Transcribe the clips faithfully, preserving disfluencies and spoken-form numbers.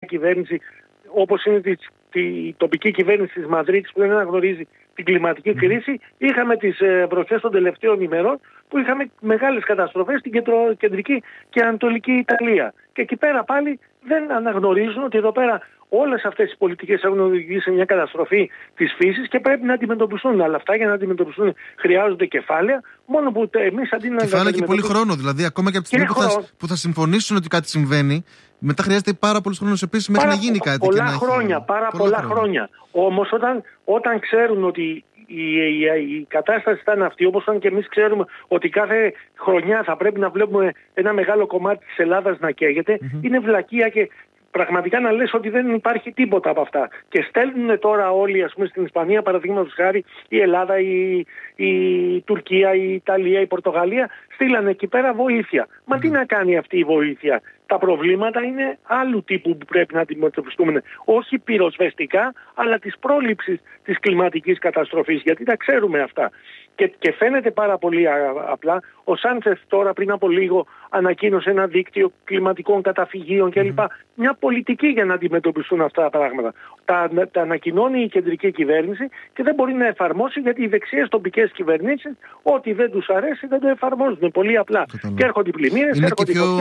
κυβέρνηση, όπως είναι τη, τη τοπική κυβέρνηση της Μαδρίτης που δεν αναγνωρίζει την κλιματική κρίση. Είχαμε τις ε, βροχές των τελευταίων ημερών που είχαμε μεγάλες καταστροφές στην κεντρο, κεντρική και ανατολική Ιταλία. Και εκεί πέρα πάλι δεν αναγνωρίζουν ότι εδώ πέρα όλες αυτές οι πολιτικές έχουν οδηγήσει σε μια καταστροφή της φύσης και πρέπει να αντιμετωπιστούν. Αλλά αυτά για να αντιμετωπιστούν χρειάζονται κεφάλαια, μόνο που εμείς αντί να. Κεφάλαια και πολύ χρόνο. Δηλαδή, ακόμα και από τη στιγμή που θα, που θα συμφωνήσουν ότι κάτι συμβαίνει, μετά χρειάζεται πάρα πολλούς χρόνους επίσης μέχρι πάρα να γίνει κάτι. Πολλά και να χρόνια, έχει... πάρα πολλά, πολλά χρόνια. χρόνια. Όμως όταν, όταν ξέρουν ότι η, η, η κατάσταση ήταν αυτή, όπως όταν και εμείς ξέρουμε ότι κάθε χρονιά θα πρέπει να βλέπουμε ένα μεγάλο κομμάτι της Ελλάδας να καίγεται, mm-hmm. είναι βλακεία και πραγματικά να λες ότι δεν υπάρχει τίποτα από αυτά. Και στέλνουν τώρα όλοι, ας πούμε, στην Ισπανία, παραδείγματος χάρη, η Ελλάδα, η, η Τουρκία, η Ιταλία, η Πορτογαλία, στείλανε εκεί πέρα βοήθεια. Μα mm. τι να κάνει αυτή η βοήθεια? Τα προβλήματα είναι άλλου τύπου που πρέπει να αντιμετωπιστούμε. Όχι πυροσβεστικά, αλλά της πρόληψης της κλιματικής καταστροφής. Γιατί τα ξέρουμε αυτά. Και, και φαίνεται πάρα πολύ α, απλά. Ο Σάντσεθ τώρα πριν από λίγο ανακοίνωσε ένα δίκτυο κλιματικών καταφυγίων κλπ. Mm. Μια πολιτική για να αντιμετωπιστούν αυτά τα πράγματα. Τα, τα ανακοινώνει η κεντρική κυβέρνηση και δεν μπορεί να εφαρμόσει, γιατί οι δεξιές τοπικές κυβερνήσεις ό,τι δεν τους αρέσει δεν το εφαρμόζουν. Πολύ απλά. Καταλά. Και έρχονται οι πλημμύρες, είναι έρχονται και πιο,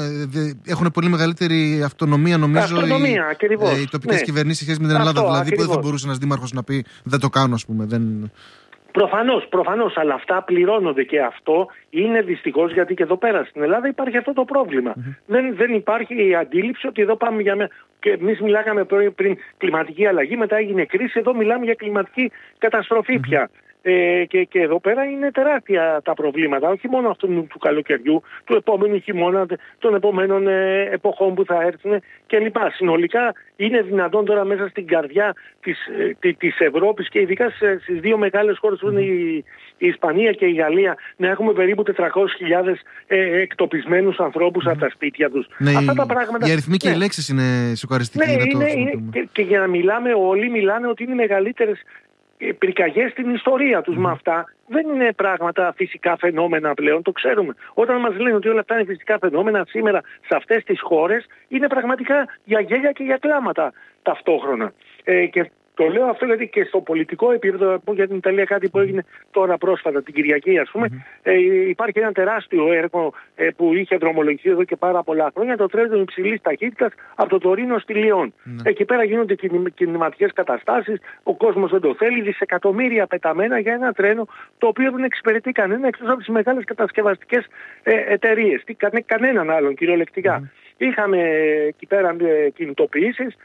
οι έχουν πολύ μεγαλύτερη αυτονομία, νομίζω, αυτονομία, οι, ε, οι τοπικές ναι. κυβερνήσεις σχέση με την Ελλάδα. Αυτό, δηλαδή, ακριβώς. Που δεν θα μπορούσε ένας δήμαρχος να πει δεν το κάνω, ας πούμε. Δεν... Προφανώς, προφανώς, αλλά αυτά πληρώνονται και αυτό είναι δυστυχώς, γιατί και εδώ πέρα στην Ελλάδα υπάρχει αυτό το πρόβλημα. Mm-hmm. Δεν, δεν υπάρχει η αντίληψη ότι εδώ πάμε για μια... Και εμείς μιλάγαμε πριν, πριν κλιματική αλλαγή, μετά έγινε κρίση, εδώ μιλάμε για κλιματική καταστροφή mm-hmm. πια. Ε, και, και εδώ πέρα είναι τεράστια τα προβλήματα, όχι μόνο αυτού του καλοκαιριού, του επόμενου χειμώνα, των επόμενων ε, εποχών που θα έρθουν κλπ. Συνολικά είναι δυνατόν τώρα μέσα στην καρδιά της, ε, της Ευρώπης και ειδικά στις δύο μεγάλες χώρες που είναι η, η Ισπανία και η Γαλλία να έχουμε περίπου τετρακόσιες χιλιάδες ε, εκτοπισμένους ανθρώπους mm. από τα σπίτια τους. Ναι, αυτά τα πράγματα... Οι αριθμοί και ναι. οι λέξεις είναι σοκαριστικοί. Ναι, είναι, είναι, είναι, και, και για να μιλάμε όλοι μιλάνε ότι είναι μεγαλύτερες πυρκαγιές στην ιστορία τους. Mm. Με αυτά δεν είναι πράγματα φυσικά φαινόμενα πλέον, το ξέρουμε. Όταν μας λένε ότι όλα αυτά είναι φυσικά φαινόμενα σήμερα σε αυτές τις χώρες, είναι πραγματικά για γέλια και για κλάματα ταυτόχρονα. Ε, και το λέω αυτό γιατί και στο πολιτικό επίπεδο, για την Ιταλία κάτι που έγινε τώρα πρόσφατα, την Κυριακή ας πούμε, mm-hmm. ε, υπάρχει ένα τεράστιο έργο ε, που είχε δρομολογηθεί εδώ και πάρα πολλά χρόνια, το τρένο υψηλής ταχύτητας από το Τωρίνο στη Λιόν. Mm-hmm. Εκεί πέρα γίνονται κινηματικές καταστάσεις, ο κόσμος δεν το θέλει, δισεκατομμύρια πεταμένα για ένα τρένο το οποίο δεν εξυπηρετεί κανένα εκτός από τις μεγάλες κατασκευαστικές ε, εταιρείες, κανε, κανέναν άλλον κυριολεκτικά. Mm-hmm. Είχαμε εκεί πέρα ε, κινητοποιήσεις.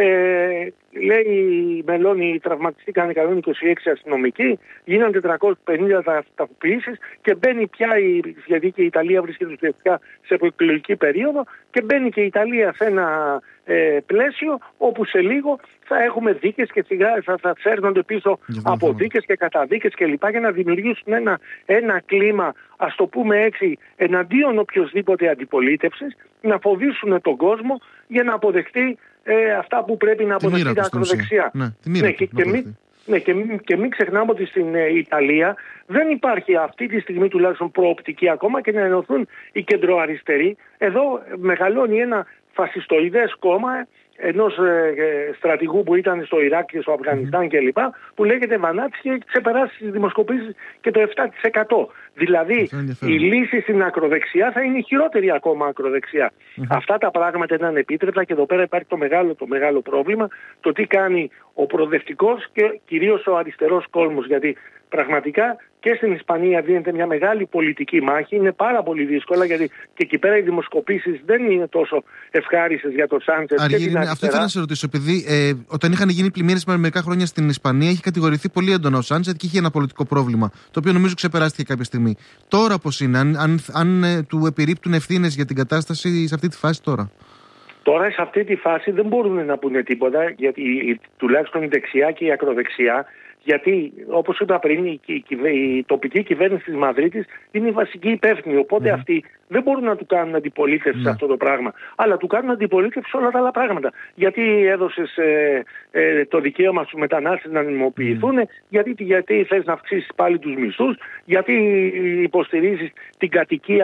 Ε, λέει η Μελώνη τραυματιστήκαν εκατόν είκοσι έξι αστυνομικοί, γίνανε τετρακόσιες πενήντα ταυτοποιήσεις και μπαίνει πια η, γιατί και η Ιταλία βρίσκεται ουσιαστικά σε προεκλογική περίοδο και μπαίνει και η Ιταλία σε ένα ε, πλαίσιο όπου σε λίγο θα έχουμε δίκες και σιγά θα, θα φέρνονται πίσω από δίκες και καταδίκες και λοιπά για να δημιουργήσουν ένα, ένα κλίμα, ας το πούμε έτσι, εναντίον οποιοσδήποτε αντιπολίτευσης, να φοβήσουν τον κόσμο για να αποδεχτεί Ε, αυτά που πρέπει να αποδεχτεί την ακροδεξιά. Ναι, ναι, και, και, μην, ναι, και, μην, και μην ξεχνάμε ότι στην ε, Ιταλία δεν υπάρχει αυτή τη στιγμή τουλάχιστον προοπτική ακόμα και να ενωθούν οι κεντροαριστεροί. Εδώ μεγαλώνει ένα φασιστοειδές κόμμα ενός ε, ε, στρατηγού που ήταν στο Ιράκ και στο Αφγανιστάν mm-hmm. κλπ. Που λέγεται Βανάτης και έχει ξεπεράσει στις δημοσκοπήσεις και το επτά τοις εκατό. Δηλαδή η λύση στην ακροδεξιά θα είναι η χειρότερη ακόμα ακροδεξιά. Mm-hmm. Αυτά τα πράγματα είναι ανεπίτρεπτα και εδώ πέρα υπάρχει το μεγάλο, το μεγάλο πρόβλημα, το τι κάνει ο προοδευτικός και κυρίως ο αριστερός κόσμος, γιατί πραγματικά και στην Ισπανία δίνεται μια μεγάλη πολιτική μάχη. Είναι πάρα πολύ δύσκολα γιατί και εκεί πέρα οι δημοσκοπήσεις δεν είναι τόσο ευχάριστες για το Σάντσεθ. Αυτό ήθελα να σε ρωτήσω. Επειδή ε, όταν είχαν γίνει πλημμύρες με μερικά χρόνια στην Ισπανία, είχε κατηγορηθεί πολύ έντονα ο Σάντσεθ και είχε ένα πολιτικό πρόβλημα. Το οποίο νομίζω ξεπεράστηκε κάποια στιγμή. Τώρα πώς είναι, αν, αν, αν ε, του επιρρύπτουν ευθύνες για την κατάσταση σε αυτή τη φάση τώρα? Τώρα σε αυτή τη φάση δεν μπορούν να πούνε τίποτα, γιατί τουλάχιστον η δεξιά και η ακροδεξιά. Γιατί, όπως είπα πριν, η, η, η, η τοπική κυβέρνηση της Μαδρίτης είναι η βασική υπεύθυνη. Οπότε mm. αυτοί δεν μπορούν να του κάνουν αντιπολίτευση mm. σε αυτό το πράγμα. Αλλά του κάνουν αντιπολίτευση σε όλα τα άλλα πράγματα. Γιατί έδωσες ε, ε, το δικαίωμα στους μετανάστες να νομιμοποιηθούν, mm. γιατί, γιατί θες να αυξήσεις πάλι τους μισθούς, γιατί υποστηρίζεις την κατοικία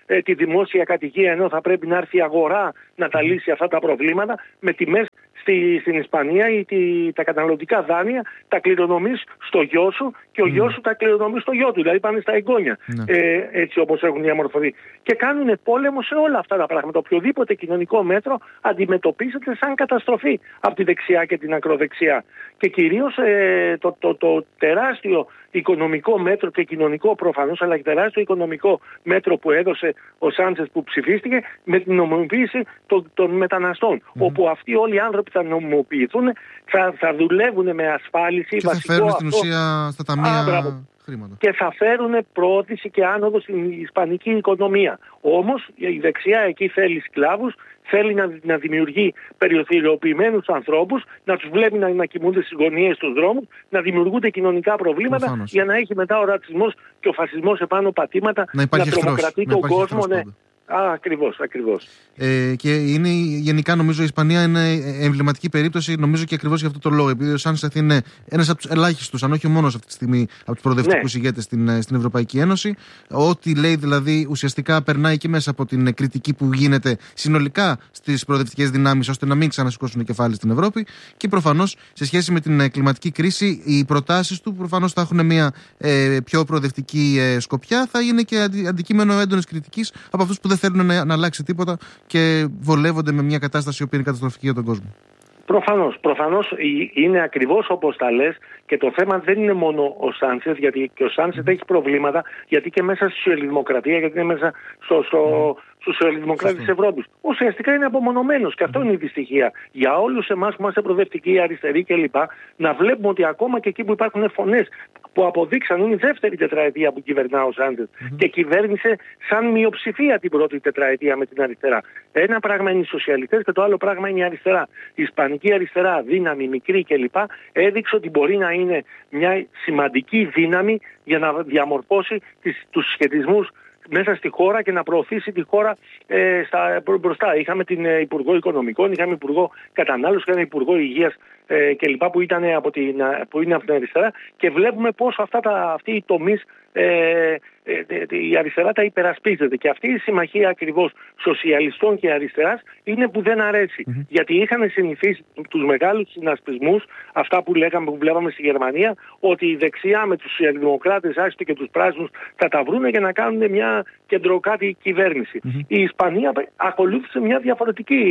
ε, τη δημόσια κατοικία, ενώ θα πρέπει να έρθει η αγορά να τα λύσει αυτά τα προβλήματα, με τιμές στη, στην Ισπανία ή τη, τα καταναλωτικά δάνεια τα κληρονομείς στο γιο σου και ο mm. γιος σου τα κληρονομεί στο γιο του, δηλαδή πάνε στα εγγόνια, mm. ε, έτσι όπως έχουν διαμορφωθεί. Και κάνουν πόλεμο σε όλα αυτά τα πράγματα. Οποιοδήποτε κοινωνικό μέτρο αντιμετωπίζεται σαν καταστροφή από τη δεξιά και την ακροδεξιά. Και κυρίως ε, το, το, το, το τεράστιο οικονομικό μέτρο και κοινωνικό προφανώς, αλλά και τεράστιο οικονομικό μέτρο που έδωσε ο Σάντσες που ψηφίστηκε με την νομιμοποίηση των, των μεταναστών. Mm. Όπου αυτοί όλοι οι άνθρωποι θα νομιμοποιηθούν, θα, θα δουλεύουν με ασφάλιση. Και θα φέρουν στην ουσία στα ταμεία χρήματα. Και θα φέρουν πρόθεση και άνοδο στην ισπανική οικονομία. Όμως η δεξιά εκεί θέλει σκλάβους, θέλει να, να δημιουργεί περιοθυριοποιημένους ανθρώπους, να τους βλέπει να, να κοιμούνται στις γωνίες στους δρόμους, να δημιουργούνται κοινωνικά προβλήματα. Προφανώς. Για να έχει μετά ο ρατσισμός και ο φασισμός επάνω πατήματα, να, να τρομοκρατεί τον κόσμο. Ναι. Α, ακριβώς, ακριβώς. Ε, και είναι γενικά, νομίζω, η Ισπανία είναι εμβληματική περίπτωση, νομίζω και ακριβώς για αυτό το λόγο. Επειδή ο Σάντσεθ είναι ένας από τους ελάχιστους, αν όχι ο μόνος αυτή τη στιγμή, από τους προοδευτικούς ναι. ηγέτες στην, στην Ευρωπαϊκή Ένωση. Ό,τι λέει δηλαδή ουσιαστικά περνάει και μέσα από την κριτική που γίνεται συνολικά στις προοδευτικές δυνάμεις, ώστε να μην ξανασηκώσουν κεφάλι στην Ευρώπη. Και προφανώς σε σχέση με την κλιματική κρίση, οι προτάσεις του προφανώς θα έχουν μια ε, πιο προοδευτική ε, σκοπιά, θα είναι και αντικείμενο έντονης κριτικής από αυτούς που δεν θέλουν να, να αλλάξει τίποτα και βολεύονται με μια κατάσταση που είναι καταστροφική για τον κόσμο. Προφανώς, προφανώς είναι ακριβώς όπως τα λες, και το θέμα δεν είναι μόνο ο Σάντσεθ, γιατί και ο Σάντσεθ έχει προβλήματα, γιατί και μέσα στη σοσιαλδημοκρατία, γιατί είναι μέσα στο, στο, στους σοσιαλδημοκράτες της Ευρώπης. Ουσιαστικά είναι απομονωμένος και αυτό είναι η δυστυχία. Για όλους εμάς που είμαστε προοδευτικοί, αριστεροί κλπ. Να βλέπουμε ότι ακόμα και εκεί που υπάρχουν φωνές που αποδείξαν, είναι η δεύτερη τετραετία που κυβερνά ο Σάντσεθ mm-hmm. και κυβέρνησε σαν μειοψηφία την πρώτη τετραετία με την αριστερά. Ένα πράγμα είναι οι σοσιαλιστές και το άλλο πράγμα είναι η αριστερά. Η ισπανική αριστερά, δύναμη, μικρή κλπ. Έδειξε ότι μπορεί να είναι μια σημαντική δύναμη για να διαμορφώσει τις, τους σχετισμούς μέσα στη χώρα και να προωθήσει τη χώρα ε, στα, μπροστά. Είχαμε την ε, Υπουργό Οικονομικών, είχαμε Υπουργό Κατανάλωσης, είχαμε Υπουργό Υγείας ε, κλπ. Που, ήταν από την, που είναι από την αριστερά, και βλέπουμε πόσο αυτά τα, αυτοί οι τομείς ε, ε, ε, η αριστερά τα υπερασπίζεται. Και αυτή η συμμαχία ακριβώς σοσιαλιστών και αριστεράς είναι που δεν αρέσει. Mm-hmm. Γιατί είχαν συνηθίσει τους μεγάλους συνασπισμούς, αυτά που λέγαμε, που βλέπαμε στη Γερμανία, ότι η δεξιά με τους σοσιαλδημοκράτες, άσχετο και τους πράσινους, θα τα βρούνε για να κάνουν μια κεντροκάτη κυβέρνηση. Mm-hmm. Η Ισπανία ακολούθησε μια διαφορετική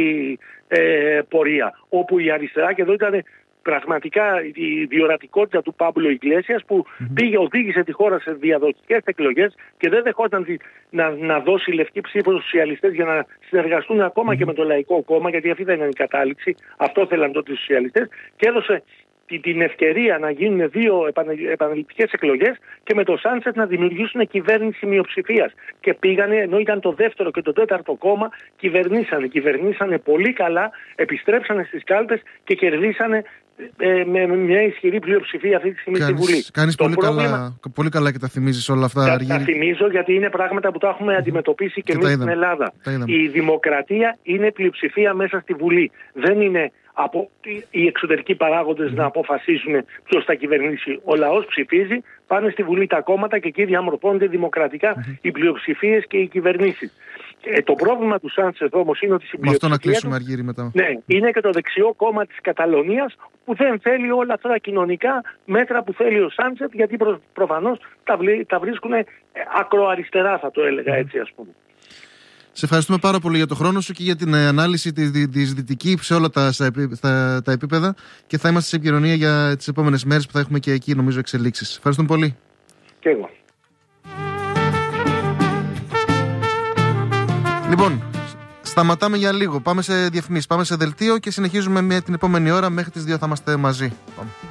ε, πορεία, όπου η αριστερά, και εδώ ήταν πραγματικά η διορατικότητα του Πάμπλο Ιγκλέσιας, που mm-hmm. πήγε, οδήγησε τη χώρα σε διαδοχικές εκλογές και δεν δεχόταν να, να δώσει λευκή ψήφο στους σοσιαλιστές για να συνεργαστούν ακόμα mm-hmm. και με το Λαϊκό Κόμμα, γιατί αυτή δεν ήταν η κατάληξη. Αυτό θέλαν τότε οι σοσιαλιστές, και έδωσε την ευκαιρία να γίνουν δύο επαναληπτικές εκλογές και με το Σάντσεθ να δημιουργήσουν κυβέρνηση μειοψηφίας. Και πήγανε, ενώ ήταν το δεύτερο και το τέταρτο κόμμα, κυβερνήσανε. Κυβερνήσανε πολύ καλά, επιστρέψανε στις κάλπες και κερδίσανε ε, με μια ισχυρή πλειοψηφία αυτή τη στιγμή στη Βουλή. Κάνεις πολύ, πρόβλημα... καλά, πολύ καλά και τα θυμίζεις όλα αυτά. Τα, τα θυμίζω γιατί είναι πράγματα που τα έχουμε αντιμετωπίσει και, και εμείς στην Ελλάδα. Η δημοκρατία είναι πλειοψηφία μέσα στη Βουλή. Δεν είναι από οι εξωτερικοί παράγοντες mm. να αποφασίσουν ποιος θα κυβερνήσει. Ο λαός ψηφίζει, πάνε στη Βουλή τα κόμματα και εκεί διαμορφώνονται δημοκρατικά mm-hmm. οι πλειοψηφίες και οι κυβερνήσεις. Ε, το πρόβλημα του Σάντσεθ όμως είναι ότι στην πλειοψηφία. Με αυτό να κλείσουμε, Αργύρη, μετά. Ναι, είναι και το δεξιό κόμμα της Καταλωνίας που δεν θέλει όλα αυτά τα κοινωνικά μέτρα που θέλει ο Σάντσεθ, γιατί προ, προφανώς τα, τα βρίσκουν ακροαριστερά, θα το έλεγα έτσι, ας πούμε. Σε ευχαριστούμε πάρα πολύ για το χρόνο σου και για την ανάλυση της, της δυτική σε όλα τα, στα, τα επίπεδα, και θα είμαστε σε επικοινωνία για τις επόμενες μέρες που θα έχουμε και εκεί, νομίζω, εξελίξεις. Ευχαριστούμε πολύ. Και εγώ. Λοιπόν, σταματάμε για λίγο. Πάμε σε διαφημίσεις, πάμε σε δελτίο και συνεχίζουμε με την επόμενη ώρα. Μέχρι τις δύο θα είμαστε μαζί. Πάμε.